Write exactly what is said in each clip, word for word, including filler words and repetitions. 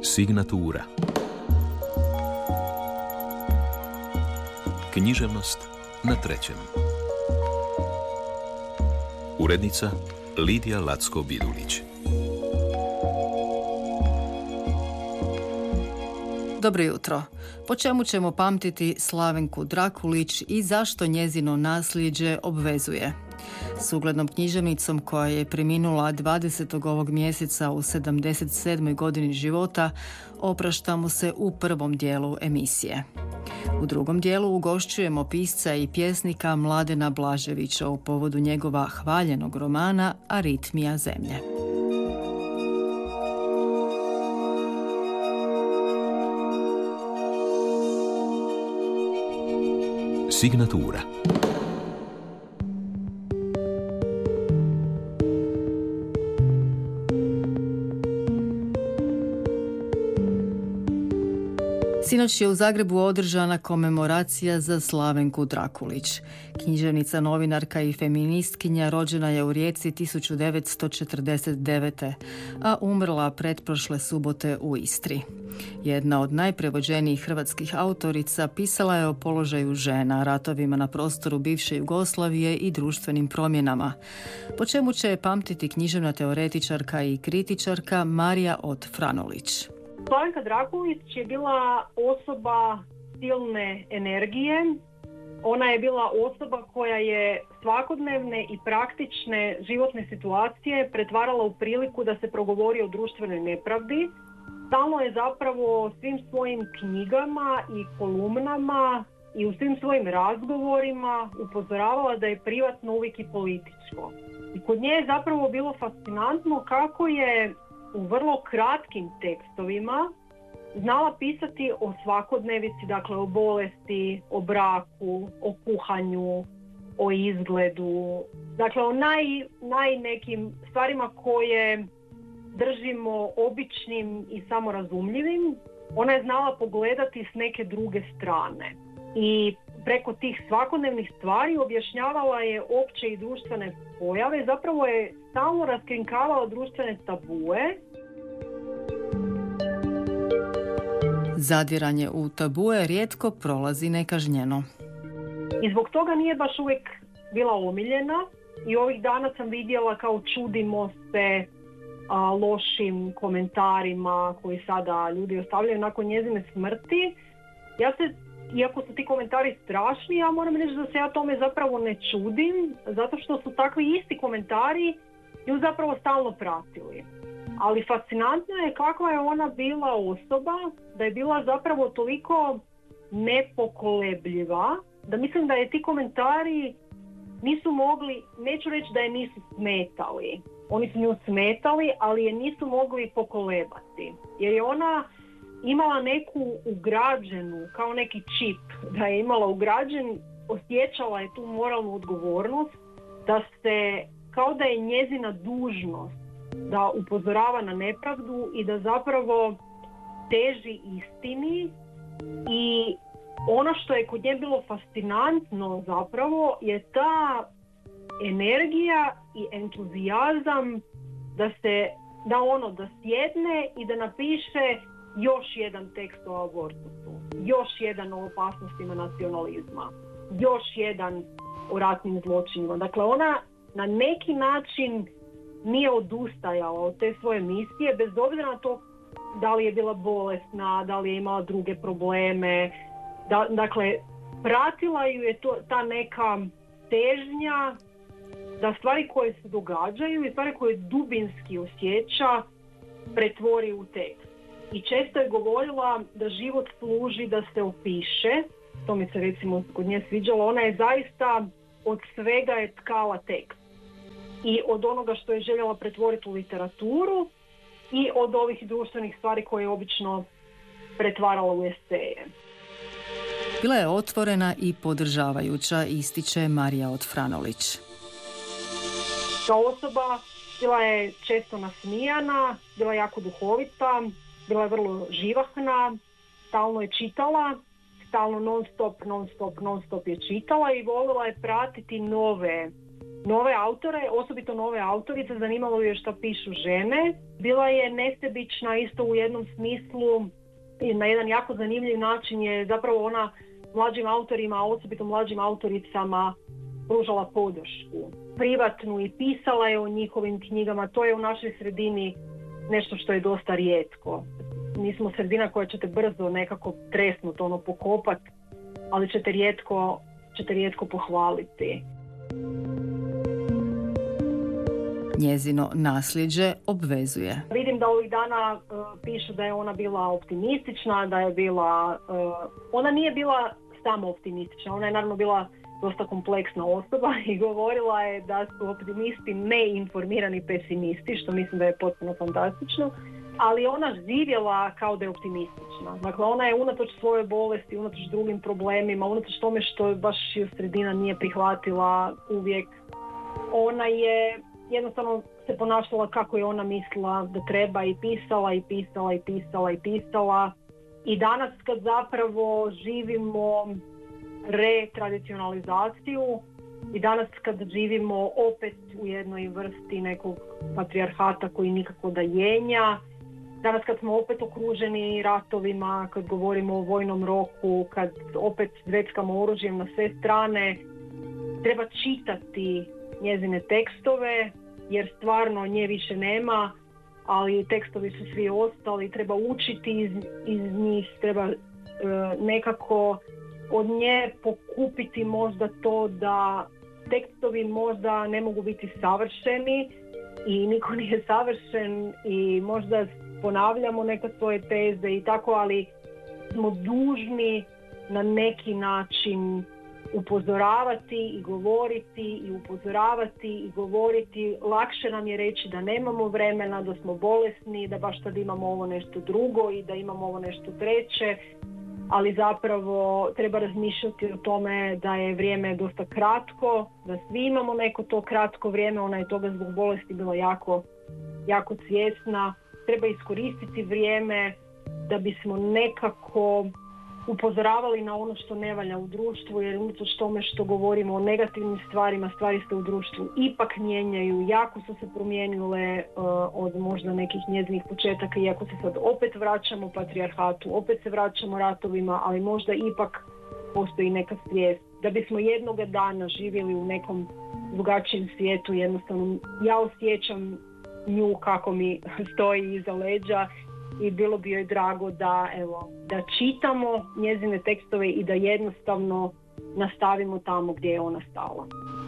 Signatura. Književnost na trećem. Urednica Lidija Lacko-Vidulić. Dobro jutro. Po čemu ćemo pamtiti Slavenku Drakulić i zašto njezino nasljeđe obvezuje? S uglednom književnicom koja je preminula dvadesetog ovog mjeseca u sedamdeset sedmoj godini života opraštamo se u prvom dijelu emisije. U drugom dijelu ugošćujemo pisca i pjesnika Mladena Blaževića u povodu njegova hvaljenog romana Aritmija zemlje. Signatura. Sinoć je u Zagrebu održana komemoracija za Slavenku Drakulić. Književnica, novinarka i feministkinja rođena je u Rijeci tisuću devetsto četrdeset devete. a umrla pretprošle subote u Istri. Jedna od najprevođenijih hrvatskih autorica pisala je o položaju žena, ratovima na prostoru bivše Jugoslavije i društvenim promjenama. Po čemu će pamtiti književna teoretičarka i kritičarka Marija od Franulić. Slavenka Drakulić je bila osoba silne energije. Ona je bila osoba koja je svakodnevne i praktične životne situacije pretvarala u priliku da se progovori o društvenoj nepravdi. Stalno je zapravo svim svojim knjigama i kolumnama i u svim svojim razgovorima upozoravala da je privatno uvijek i političko. I kod nje je zapravo bilo fascinantno kako je u vrlo kratkim tekstovima znala pisati o svakodnevici, dakle o bolesti, o braku, o kuhanju, o izgledu, dakle o naj, naj nekim stvarima koje držimo običnim i samorazumljivim. Ona je znala pogledati s neke druge strane i preko tih svakodnevnih stvari objašnjavala je opće i društvene pojave, zapravo je stalno raskrinkavala društvene tabue. Zadiranje u tabue rijetko prolazi nekažnjeno. I zbog toga nije baš uvijek bila omiljena i ovih dana sam vidjela kao čudimo se a, lošim komentarima koji sada ljudi ostavljaju nakon njezine smrti. Ja se, iako su ti komentari strašni, ja moram reći da se ja tome zapravo ne čudim, zato što su takvi isti komentari ju zapravo stalno pratili. Ali fascinantno je kakva je ona bila osoba, da je bila zapravo toliko nepokolebljiva, da mislim da je ti komentari nisu mogli, neću reći da je nisu smetali, oni su nju smetali, ali je nisu mogli pokolebati. Jer je ona imala neku ugrađenu, kao neki čip, da je imala ugrađen, osjećala je tu moralnu odgovornost, da se, kao da je njezina dužnost da upozorava na nepravdu i da zapravo teži istini. I ono što je kod nje bilo fascinantno zapravo je ta energija i entuzijazam da se, da ono, da sjedne i da napiše još jedan tekst o abortusu, još jedan o opasnostima nacionalizma, još jedan o ratnim zločinima. Dakle, ona na neki način nije odustajala od te svoje misije, bez obzira na to da li je bila bolesna, da li je imala druge probleme. Da, dakle, pratila ju je to, ta neka težnja da stvari koje se događaju i stvari koje dubinski osjeća pretvori u tekst. I često je govorila da život služi da se opiše. To mi se recimo kod nje sviđalo. Ona je zaista od svega je tkala tekst. I od onoga što je željela pretvoriti u literaturu i od ovih društvenih stvari koje je obično pretvarala u eseje. Bila je otvorena i podržavajuća, ističe Marija od Franulić. Kao osoba bila je često nasmijana, bila je jako duhovita, bila je vrlo živahna, stalno je čitala, stalno non stop, non stop, non stop je čitala i volila je pratiti nove nove autore, osobito nove autorice, zanimalo je što pišu žene. Bila je nesebična isto u jednom smislu i na jedan jako zanimljiv način je zapravo ona mlađim autorima, osobito mlađim autoricama pružala podršku. Privatnu i pisala je o njihovim knjigama. To je u našoj sredini nešto što je dosta rijetko. Mi smo sredina koja ćete brzo nekako tresnut, ono pokopat, ali ćete rijetko, ćete rijetko pohvaliti. Njezino nasljeđe obvezuje. Vidim da ovih dana uh, pišu da je ona bila optimistična, da je bila... Uh, ona nije bila samo optimistična, ona je naravno bila dosta kompleksna osoba i govorila je da su optimisti neinformirani pesimisti, što mislim da je potpuno fantastično, ali ona živjela kao da je optimistična. Dakle, ona je unatoč svojoj bolesti, unatoč drugim problemima, unatoč tome što baš ju sredina nije prihvatila uvijek, ona je jednostavno se ponašala kako je ona mislila da treba i pisala i pisala i pisala i pisala. I danas kad zapravo živimo retradicionalizaciju i danas kad živimo opet u jednoj vrsti nekog patrijarhata koji nikako da jenja, danas kad smo opet okruženi ratovima, kad govorimo o vojnom roku, kad opet zveckamo oružjem na sve strane, treba čitati njezine tekstove jer stvarno nje više nema, ali tekstovi su svi ostali, treba učiti iz, iz njih, treba e, nekako od nje pokupiti možda to da tekstovi možda ne mogu biti savršeni i niko nije savršen i možda ponavljamo neke svoje teze i tako, ali smo dužni na neki način upozoravati i govoriti i upozoravati i govoriti. Lakše nam je reći da nemamo vremena, da smo bolesni, da baš tad imamo ovo nešto drugo i da imamo ovo nešto treće, ali zapravo treba razmišljati o tome da je vrijeme dosta kratko, da svi imamo neko to kratko vrijeme, ona je toga zbog bolesti bila jako, jako svjesna. Treba iskoristiti vrijeme da bismo nekako upozoravali na ono što ne valja u društvu, jer unatoč tome što govorimo o negativnim stvarima, stvari se u društvu ipak mijenjaju, jako su se promijenile uh, od možda nekih njezinih početaka, iako se sad opet vraćamo patrijarhatu, opet se vraćamo ratovima, ali možda ipak postoji neka svijest. Da bismo jednoga dana živjeli u nekom drugačijem svijetu, jednostavno ja osjećam nju kako mi stoji iza leđa i bilo bi joj drago da, evo, da čitamo njezine tekstove i da jednostavno nastavimo tamo gdje je ona stala.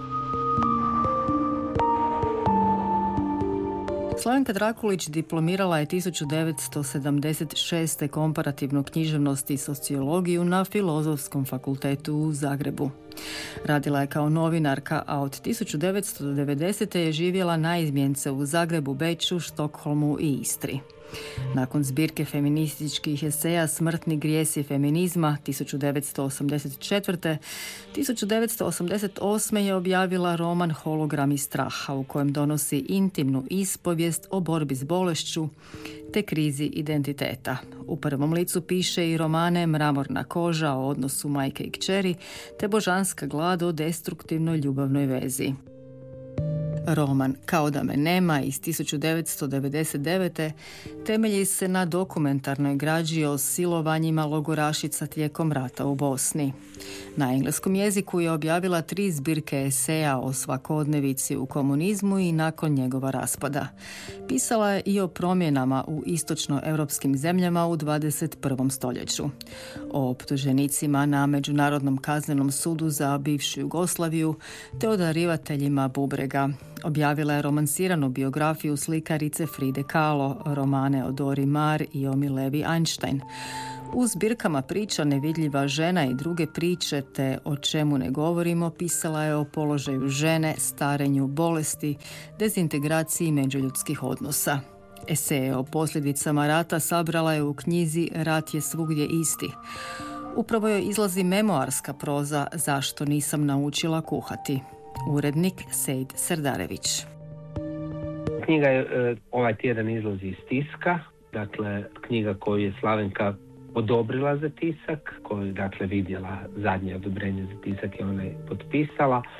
Slavenka Drakulić diplomirala je tisuću devetsto sedamdeset šeste komparativnu književnost i sociologiju na Filozofskom fakultetu u Zagrebu. Radila je kao novinarka, a od tisuću devetsto devedesete je živjela naizmjence u Zagrebu, Beču, Štokholmu i Istri. Nakon zbirke feminističkih eseja Smrtni grijesi feminizma tisuću devetsto osamdeset četvrte. tisuću devetsto osamdeset osme. je objavila roman Hologrami straha u kojem donosi intimnu ispovijest o borbi s bolešću te krizi identiteta. U prvom licu piše i romane Mramorna koža o odnosu majke i kćeri te Božanska glad o destruktivnoj ljubavnoj vezi. Roman Kao da me nema iz tisuću devetsto devedeset devete. temelji se na dokumentarnoj građi o silovanjima logorašica tijekom rata u Bosni. Na engleskom jeziku je objavila tri zbirke eseja o svakodnevici u komunizmu i nakon njegova raspada. Pisala je i o promjenama u istočnoeuropskim zemljama u dvadeset prvom stoljeću. O optuženicima na Međunarodnom kaznenom sudu za bivšu Jugoslaviju te o darivateljima bubrega. Objavila je romansiranu biografiju slikarice Fride Kahlo, romane o Dori Maar i o Milevi Einstein. U zbirkama priča Nevidljiva žena i druge priče te O čemu ne govorimo pisala je o položaju žene, starenju, bolesti, dezintegraciji međuljudskih odnosa. Eseje o posljedicama rata sabrala je u knjizi Rat je svugdje isti. Upravo joj izlazi memoarska proza Zašto nisam naučila kuhati. Urednik Sejid Serdarević. Knjiga je ovaj tjedan izlazi iz tiska, dakle knjiga koju je Slavenka odobrila za tisak, koju dakle vidjela zadnje odobrenje za tisak i ona je potpisala.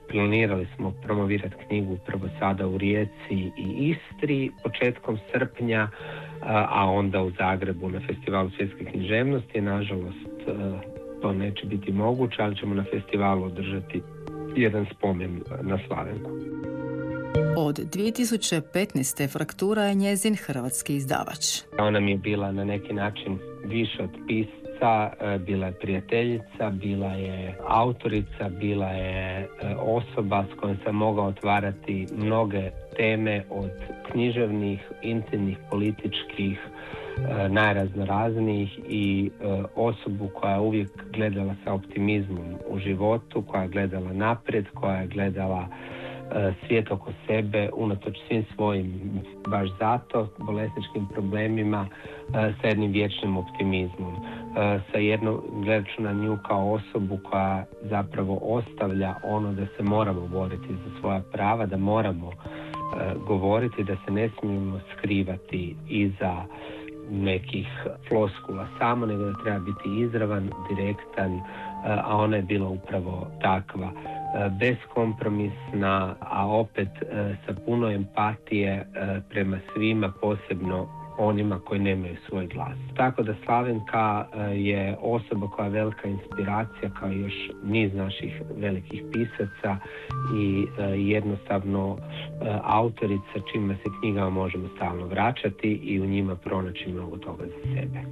planirali smo promovirati knjigu prvo sada u Rijeci i Istri početkom srpnja, a onda u Zagrebu na Festivalu svjetske književnosti. Nažalost, to neće biti moguće, ali ćemo na festivalu održati jedan spomen na Slavenku. Od dvije tisuće petnaeste. Fraktura je njezin hrvatski izdavač. Ona mi je bila na neki način više od pisca, bila je prijateljica, bila je autorica, bila je osoba s kojom sam mogao otvarati mnoge teme od književnih, intimnih, političkih, najraznoraznijih i osobu koja je uvijek gledala sa optimizmom u životu, koja je gledala naprijed, koja je gledala svijet oko sebe unatoč svim svojim, baš zato, bolesničkim problemima, sa jednim vječnim optimizmom. Sa jednom, gledat ću na nju kao osobu koja zapravo ostavlja ono da se moramo boriti za svoja prava, da moramo govoriti, da se ne smijemo skrivati iza nekih floskula samo, nego da treba biti izravan, direktan, a ona je bila upravo takva. Beskompromisna, a opet sa puno empatije prema svima, posebno onima koji nemaju svoj glas. Tako da Slavenka je osoba koja je velika inspiracija, kao još niz naših velikih pisaca i jednostavno autorica čime se knjigama možemo stalno vraćati i u njima pronaći mnogo toga za sebe.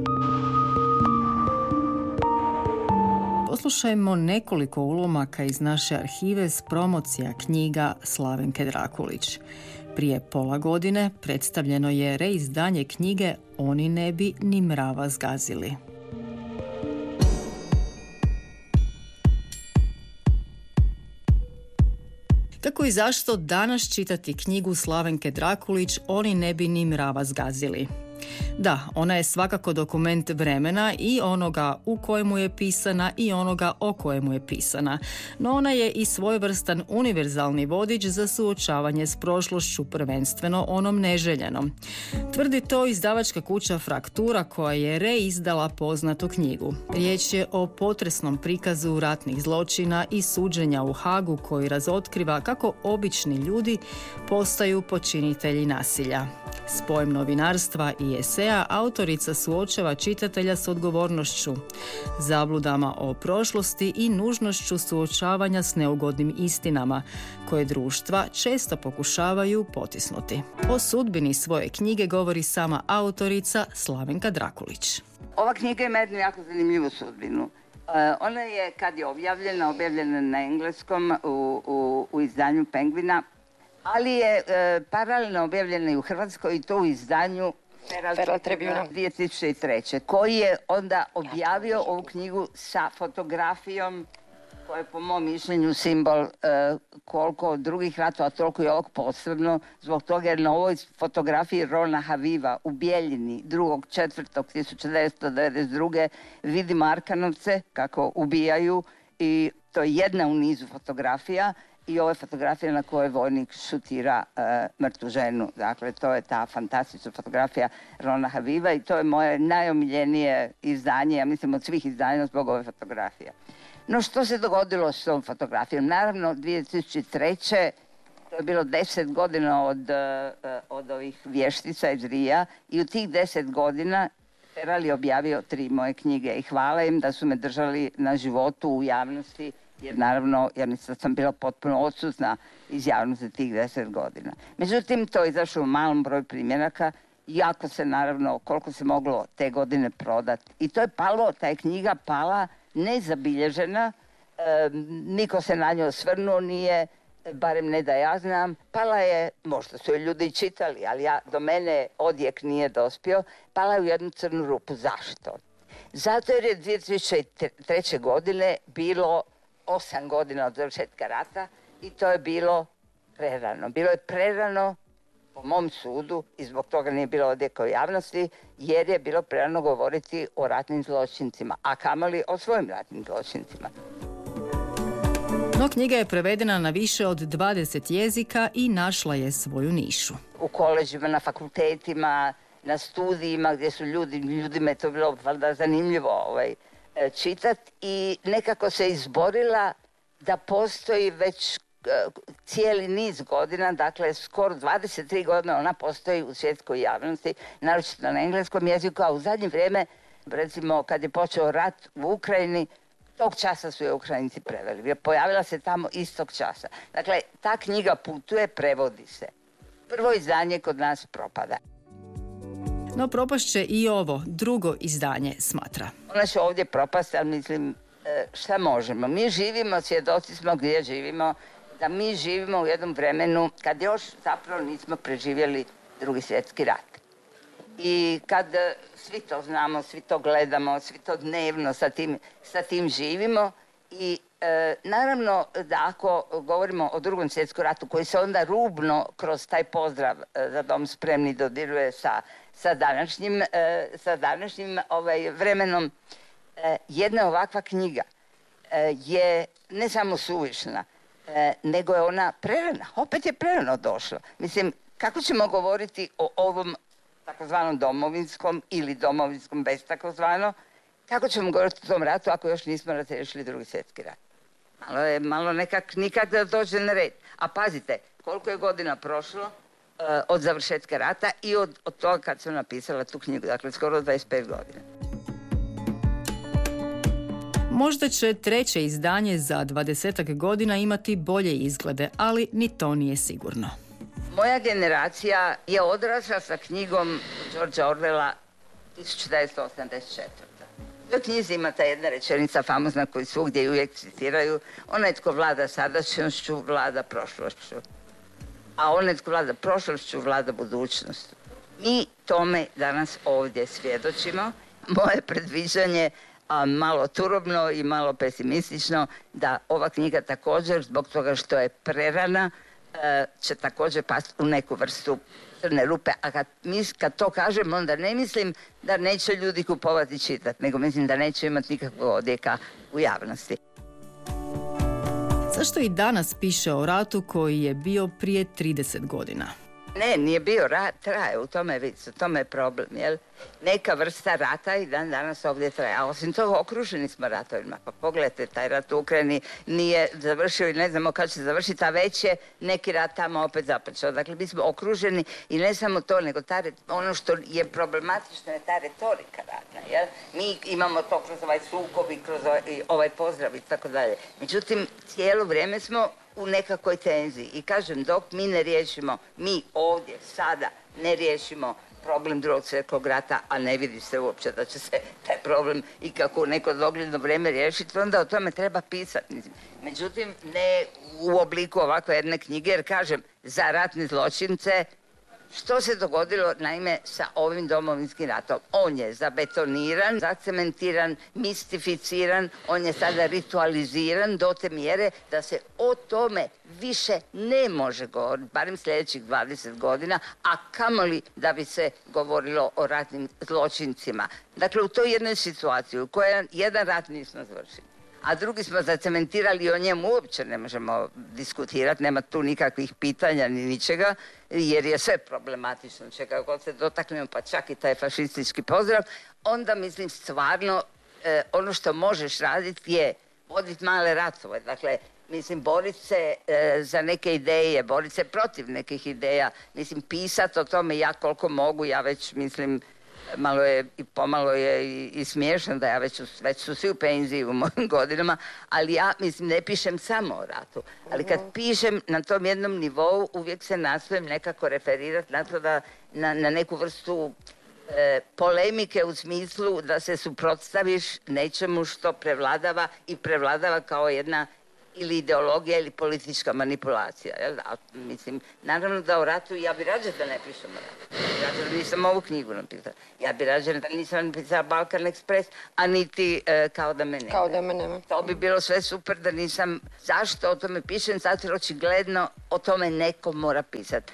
Poslušajmo nekoliko ulomaka iz naše arhive s promocija knjiga Slavenke Drakulić. Prije pola godine predstavljeno je reizdanje knjige Oni ne bi ni mrava zgazili. Kako i zašto danas čitati knjigu Slavenke Drakulić Oni ne bi ni mrava zgazili? Da, ona je svakako dokument vremena i onoga u kojemu je pisana i onoga o kojemu je pisana. No ona je i svojevrstan univerzalni vodič za suočavanje s prošlošću, prvenstveno onom neželjenom. Tvrdi to izdavačka kuća Fraktura koja je reizdala poznatu knjigu. Riječ je o potresnom prikazu ratnih zločina i suđenja u Hagu koji razotkriva kako obični ljudi postaju počinitelji nasilja. Spojem novinarstva i eseja autorica suočava čitatelja s odgovornošću, zabludama o prošlosti i nužnošću suočavanja s neugodnim istinama, koje društva često pokušavaju potisnuti. O sudbini svoje knjige govori sama autorica Slavenka Drakulić. Ova knjiga ima jednu jako zanimljivu sudbinu. Uh, ona je, kad je objavljena, objavljena na engleskom u, u, u izdanju Pengvina, ali je e, paralelno objavljena i u Hrvatskoj i to u izdanju Feral Tribuna dvije tisuće treće. koji je onda objavio ovu knjigu sa fotografijom koja je po mom mišljenju simbol e, koliko drugih ratova, toliko i ovog posebno, zbog toga jer na ovoj fotografiji Rona Haviva u Bijeljini drugog četvrtog tisuća devetsto devedeset druge vidimo Arkanovce kako ubijaju i to je jedna u nizu fotografija. I ovo je fotografija na kojoj vojnik šutira uh, mrtvu ženu. Dakle, to je ta fantastična fotografija Rona Haviva i to je moje najomiljenije izdanje, ja mislim od svih izdanja zbog ove fotografije. No što se dogodilo s ovom fotografijom? Naravno, dvije tisuće treće. to je bilo deset godina od, uh, od ovih vještica iz Rija i u tih deset godina Feral je objavio tri moje knjige i hvala im da su me držali na životu u javnosti. Jer naravno, jer sam bila potpuno odsutna iz javnosti tih deset godina. Međutim, to je izašlo u malom broju primjeraka, jako se naravno, koliko se moglo te godine prodati. I to je palo, ta je knjiga pala nezabilježena, e, niko se na nju osvrnuo nije, barem ne da ja znam. Pala je, možda su je ljudi čitali, ali ja, do mene odjek nije dospio, pala je u jednu crnu rupu. Zašto? Zato jer je dvije tisuće treće. godine bilo osam godina od završetka rata i to je bilo prerano. Bilo je prerano, po mom sudu, i zbog toga nije bilo odjeka u javnosti, jer je bilo prerano govoriti o ratnim zločincima, a kamoli o svojim ratnim zločincima. No, knjiga je prevedena na više od dvadeset jezika i našla je svoju nišu. U koleđima, na fakultetima, na studijima gdje su ljudi, ljudima je to bilo valjda zanimljivo ovaj, čitat i nekako se izborila da postoji već cijeli niz godina, dakle skoro dvadeset tri godine ona postoji u svjetskoj javnosti, naročito na engleskom jeziku, a u zadnje vrijeme, recimo kad je počeo rat u Ukrajini, tog časa su je Ukrajinci preveli. Pojavila se tamo istog časa. Dakle, ta knjiga putuje, prevodi se. Prvo izdanje kod nas propada. No propašće i ovo drugo izdanje, smatra. Ona će ovdje propasti, ali mislim šta možemo. Mi živimo, svjedoci smo gdje živimo, da mi živimo u jednom vremenu kad još zapravo nismo preživjeli Drugi svjetski rat. I kad svi to znamo, svi to gledamo, svi to dnevno sa tim, sa tim živimo i e, naravno da ako govorimo o Drugom svjetskom ratu koji se onda rubno kroz taj pozdrav e, za dom spremni dodiruje sa, sa današnjim, e, sa današnjim ovaj, vremenom, e, jedna ovakva knjiga e, je ne samo suvišna, e, nego je ona prerana, opet je prerano došlo. Mislim, kako ćemo govoriti o ovom takozvanom domovinskom ili domovinskom bez takozvano, kako ćemo govoriti o tom ratu ako još nismo razriješili Drugi svjetski rat? Malo je, malo nekak, nikak da dođe na red. A pazite, koliko je godina prošlo uh, od završetka rata i od, od toga kad sam napisala tu knjigu, dakle skoro dvadeset pet godina. Možda će treće izdanje za dvadesetak godina imati bolje izglede, ali ni to nije sigurno. Moja generacija je odrasla sa knjigom Georgea Orwella tisuću devetsto osamdeset četvrta. U toj knjizi ima ta jedna rečenica famozna koju svugdje i uvijek citiraju. Onaj tko vlada sadašnjošću, vlada prošlošću. A onaj tko vlada prošlošću, vlada budućnošću. Mi tome danas ovdje svjedočimo. Moje predviđanje, a malo turobno i malo pesimistično, da ova knjiga također, zbog toga što je prerana, će također pasti u neku vrstu crne rupe. A kad, mis, kad to kažem, onda ne mislim da neće ljudi kupovati i čitati, nego mislim da neće imati nikakvog odjeka u javnosti. Zašto i danas piše o ratu koji je bio prije trideset godina? Ne, nije bio rat, traje, u tome je vic, u tome je problem, jel? Neka vrsta rata i dan danas ovdje traje, a osim toga okruženi smo ratovima. Pa pogledajte, taj rat u Ukrajini nije završio i ne znamo kad će završiti, a već je neki rat tamo opet započeo. Dakle, mi smo okruženi i ne samo to, nego ta, ono što je problematično je ta retorika rata, jel? Mi imamo to kroz ovaj sukob i kroz ovaj, ovaj pozdrav i tako dalje. Međutim, cijelo vrijeme smo u nekakvoj tenziji. I kažem, dok mi ne riješimo, mi ovdje, sada, ne riješimo problem Drugog svjetskog rata, a ne vidi se uopće da će se taj problem i kako u neko dogledno vrijeme riješiti, onda o tome treba pisati. Međutim, ne u obliku ovakve jedne knjige, jer kažem, za ratne zločince, što se dogodilo, naime, sa ovim domovinskim ratom? On je zabetoniran, zacementiran, mistificiran, on je sada ritualiziran do te mjere da se o tome više ne može govoriti, barem sljedećih dvadeset godina, a kamoli da bi se govorilo o ratnim zločincima. Dakle, u toj jednoj situaciji u kojoj jedan rat nismo završili, a drugi smo zacementirali i o njemu uopće ne možemo diskutirati, nema tu nikakvih pitanja ni ničega, jer je sve problematično, čega god se dotaknemo, pa čak i taj fašistički pozdrav, onda mislim stvarno eh, ono što možeš raditi je voditi male ratove, dakle, mislim, boriti se e, za neke ideje, boriti se protiv nekih ideja, mislim, pisati o tome ja koliko mogu, ja već, mislim, malo je i pomalo je i, i smiješno da ja već, već su svi u penziji u mojim godinama, ali ja, mislim, ne pišem samo o ratu, ali kad pišem na tom jednom nivou, uvijek se nastojem nekako referirati na to da, na, na neku vrstu e, polemike u smislu da se suprotstaviš nečemu što prevladava i prevladava kao jedna ili ideologija ili politička manipulacija. Jel? A, mislim, naravno da o ratu, ja bi rađe da ne pišem o ratu. Ja bi rađe da nisam ovu knjigu napisala. Ja bi rađe da nisam napisala Balkan Express, a niti e, kao da me nema. Kao da me nema. To bi bilo sve super da nisam... Zašto o tome pišem? Zato jer očigledno o tome neko mora pisati.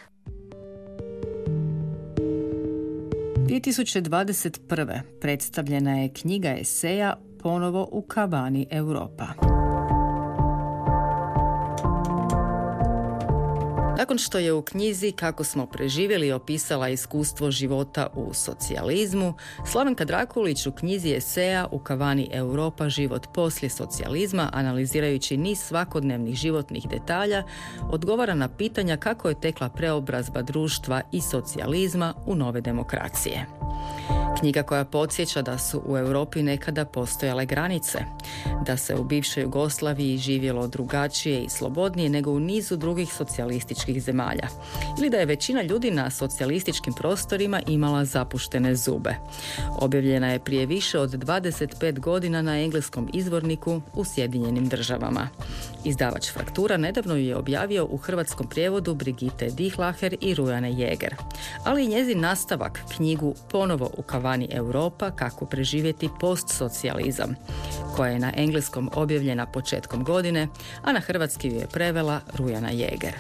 dvije tisuće dvadeset prve. predstavljena je knjiga eseja Ponovo u kavani Europa. Nakon što je u knjizi Kako smo preživjeli opisala iskustvo života u socijalizmu, Slavenka Drakulić u knjizi eseja U kavani Europa, život poslije socijalizma, analizirajući niz svakodnevnih životnih detalja, odgovara na pitanja kako je tekla preobrazba društva i socijalizma u nove demokracije. Knjiga koja podsjeća da su u Europi nekada postojale granice, da se u bivšoj Jugoslaviji živjelo drugačije i slobodnije nego u nizu drugih socijalističkih zemalja, ili da je većina ljudi na socijalističkim prostorima imala zapuštene zube. Objavljena je prije više od dvadeset pet godina na engleskom izvorniku u Sjedinjenim državama. Izdavač Fraktura nedavno ju je objavio u hrvatskom prijevodu Brigitte Dihlacher i Rujane Jäger. Ali i njezin nastavak, knjigu Ponovo u kavani Europa, kako preživjeti postsocijalizam, koja je na engleskom objavljena početkom godine, a na hrvatski ju je prevela Rujana Jäger.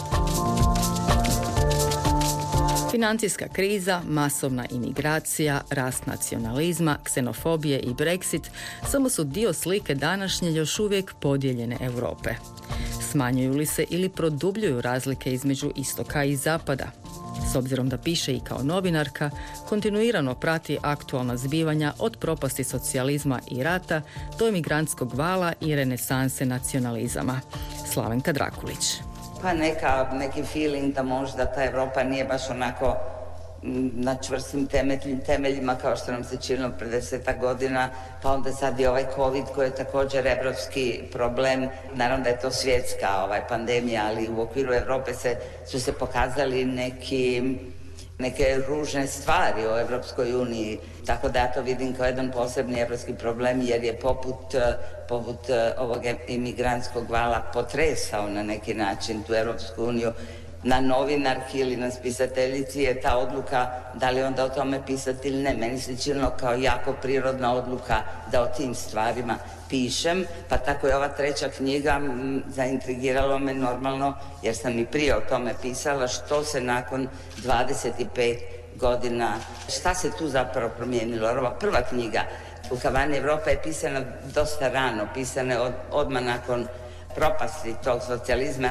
Financijska kriza, masovna imigracija, rast nacionalizma, ksenofobije i Brexit samo su dio slike današnje još uvijek podijeljene Europe. Smanjuju li se ili produbljuju razlike između istoka i zapada? S obzirom da piše i kao novinarka, kontinuirano prati aktualna zbivanja od propasti socijalizma i rata do imigrantskog vala i renesanse nacionalizama. Slavenka Drakulić. Pa neka, neki feeling da možda ta Europa nije baš onako na čvrstim temeljima kao što nam se činilo pred desetak godina, pa onda sad i ovaj COVID koji je također evropski problem. Naravno da je to svjetska ovaj, pandemija, ali u okviru Europe se, su se pokazali neki, neke ružne stvari o Europskoj uniji, tako da ja to vidim kao jedan posebni evropski problem jer je poput, poput ovog imigrantskog vala potresao na neki način tu Europsku uniju. Na novinarki ili na spisateljici je ta odluka da li onda o tome pisati ili ne. Meni se činilo kao jako prirodna odluka da o tim stvarima pišem, pa tako je ova treća knjiga m, zaintrigiralo me normalno jer sam i prije o tome pisala što se nakon dvadeset pet godina, šta se tu zapravo promijenilo. Ova prva knjiga U kavani Europa je pisana dosta rano, pisana je od, odmah nakon propasti tog socijalizma.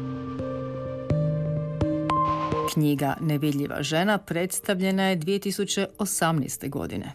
Knjiga Nevidljiva žena predstavljena je dvije tisuće osamnaeste. godine.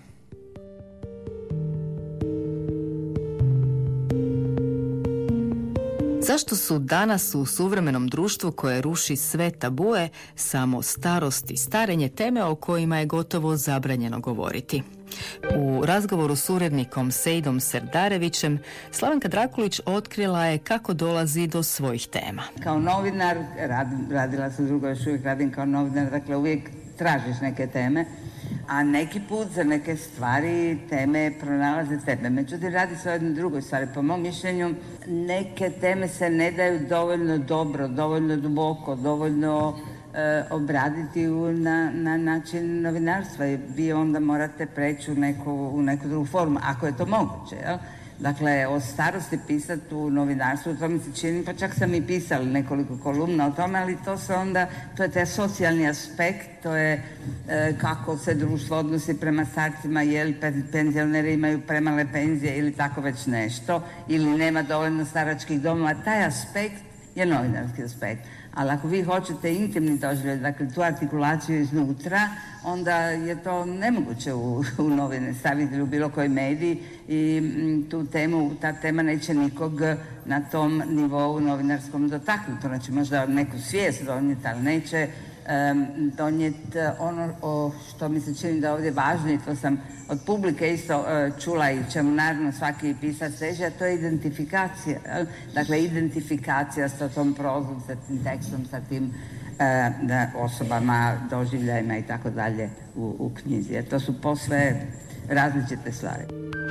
Zašto su danas u suvremenom društvu koje ruši sve tabue samo starost i starenje teme o kojima je gotovo zabranjeno govoriti? U razgovoru s urednikom Sejdom Serdarevićem Slavenka Drakulić otkrila je kako dolazi do svojih tema. Kao novinar, rad, radila sam drugo, još uvijek radim kao novinar, dakle uvijek tražiš neke teme, a neki put za neke stvari teme pronalaze tebe. Međutim, radi se o jednoj drugoj stvari. Po mom mišljenju, neke teme se ne daju dovoljno dobro, dovoljno duboko, dovoljno e, obraditi u, na, na način novinarstva. I vi onda morate preći u neku, u neku drugu formu, ako je to moguće. Jel? Dakle, o starosti pisati u novinarstvu, to mi se čini, pa čak sam i pisala nekoliko kolumna o tome, ali to se onda, to je taj socijalni aspekt, to je e, kako se društvo odnosi prema starcima, je li penzioneri imaju premale penzije ili tako već nešto, ili nema dovoljno staračkih domova, taj aspekt je novinarski aspekt. Ali ako vi hoćete intimni doživljaj, dakle tu artikulaciju iznutra, onda je to nemoguće u, u novine staviti ili u bilo koji mediji i m, tu temu, ta tema neće nikog na tom nivou novinarskom dotaknuti. Znači možda neku svijest donijeti, ali neće um, donijeti ono o što mi se čini da ovdje važno i to sam od publike isto uh, čula i čemu naravno svaki pisac teži, a to je identifikacija. Dakle, identifikacija sa tom prozom, sa tim tekstom, sa tim uh, osobama, doživljajima i tako dalje u, u knjizi. Jer to su posve različite stvari.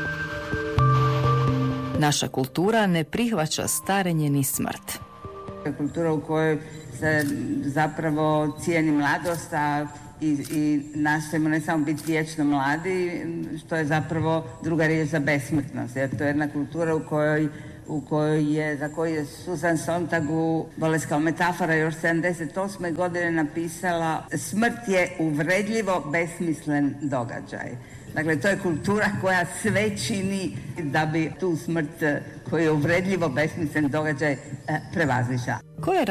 Naša kultura ne prihvaća starenje ni smrt. Kultura u kojoj se zapravo cijeni mladost, a i, i nastojimo ne samo biti vječno mladi, što je zapravo druga riječ za besmrtnost. Jer to je jedna kultura u kojoj, u kojoj je, za koju je Susan Sontag u Bolest kao metafora još sedamdeset osme godine napisala: smrt je uvredljivo besmislen događaj. Dakle, to je kultura koja sve čini da bi tu smrt koju je uvredljivo besmislen događaj prevazišla.